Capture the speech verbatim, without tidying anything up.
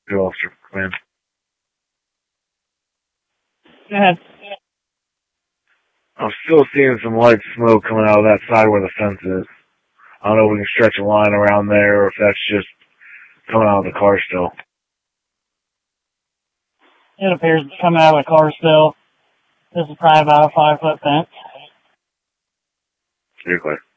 Good officer, come in. Go ahead. I'm still seeing some light smoke coming out of that side where the fence is. I don't know if we can stretch a line around there or if that's just coming out of the car still. It appears to come out of the car still. This is probably about a five foot fence. You're clear.